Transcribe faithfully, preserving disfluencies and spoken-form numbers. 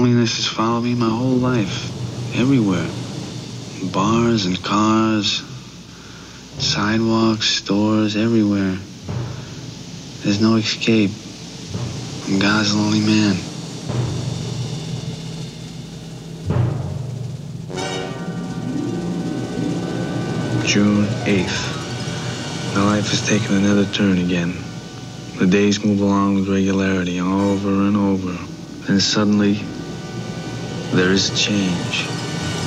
Loneliness has followed me my whole life, everywhere. Bars and cars, sidewalks, stores, everywhere. There's no escape. I'm God's lonely man. June eighth. My life has taken another turn again. The days move along with regularity over and over. Then suddenly, there is change.